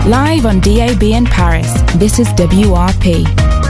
Live on DAB in Paris, this is WRP.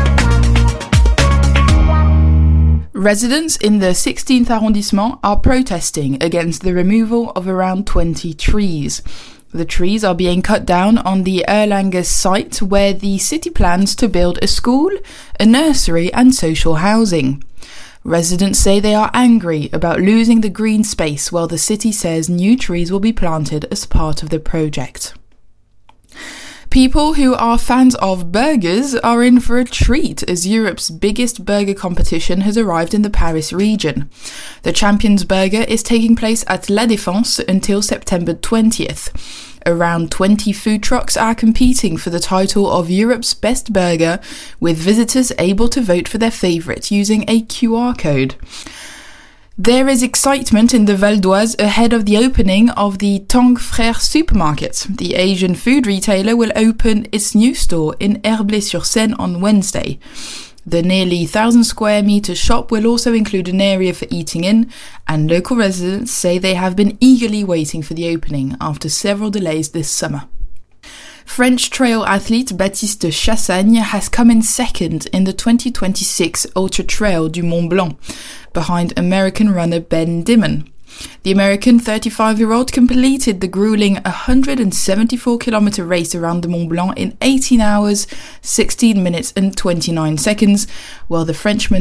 Residents in the 16th arrondissement are protesting against the removal of around 20 trees. The trees are being cut down on the Erlangen site where the city plans to build a school, a nursery and social housing. Residents say they are angry about losing the green space while the city says new trees will be planted as part of the project. People who are fans of burgers are in for a treat as Europe's biggest burger competition has arrived in the Paris region. The Champions Burger is taking place at La Défense until September 20th. Around 20 food trucks are competing for the title of Europe's best burger, with visitors able to vote for their favourite using a QR code. There is excitement in the Val d'Oise ahead of the opening of the Tang Frères supermarket. The Asian food retailer will open its new store in Herblay-sur-Seine on Wednesday. The nearly 1,000 square metre shop will also include an area for eating in, and local residents say they have been eagerly waiting for the opening after several delays this summer. French trail athlete Baptiste Chassagne has come in second in the 2026 Ultra Trail du Mont Blanc, behind American runner Ben Dimon. The American 35-year-old completed the grueling 174-kilometre race around the Mont Blanc in 18 hours, 16 minutes and 29 seconds, while the Frenchman